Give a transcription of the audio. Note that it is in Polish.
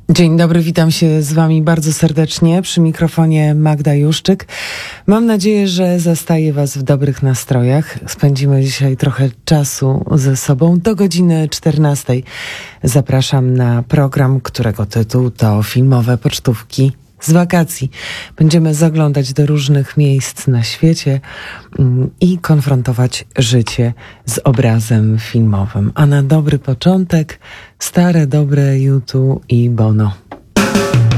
Dzień dobry, witam się z Wami bardzo serdecznie. Przy mikrofonie Magda Juszczyk. Mam nadzieję, że zastaję Was w dobrych nastrojach. Spędzimy dzisiaj trochę czasu ze sobą. Do godziny 14 zapraszam na program, którego tytuł to Filmowe Pocztówki z wakacji. Będziemy zaglądać do różnych miejsc na świecie i konfrontować życie z obrazem filmowym. A na dobry początek stare, dobre U2 i Bono.